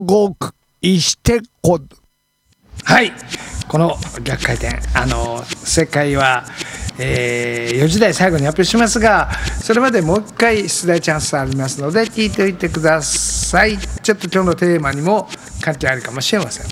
極してこ。 はい、この逆回転正解は、4時台最後に発表しますが、それまでもう一回出題チャンスありますので聞いておいてください。ちょっと今日のテーマにも関係あるかもしれません。